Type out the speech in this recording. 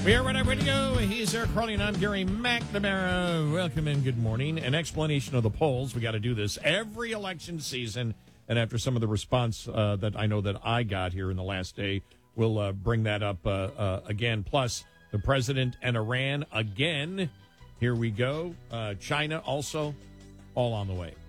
We are ready to go. He's Eric Crowley, and I'm Gary McNamara. Welcome and good morning. An explanation of the polls. We got to do this every election season. And after some of the response that I know that I got here in the last day, we'll bring that up again. Plus, the president and Iran again. Here we go. China also, all on the way.